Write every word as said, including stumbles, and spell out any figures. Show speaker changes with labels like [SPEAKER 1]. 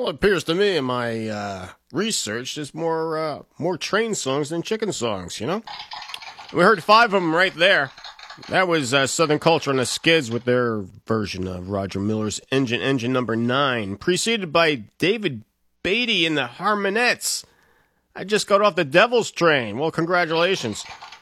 [SPEAKER 1] Well, it appears to me in my uh, research, there's more uh, more train songs than chicken songs, you know? We heard five of them right there. That was uh, Southern Culture and the Skids with their version of Roger Miller's Engine Engine number nine, preceded by David Beatty and the Harmonettes. I just got off the Devil's Train. Well, congratulations.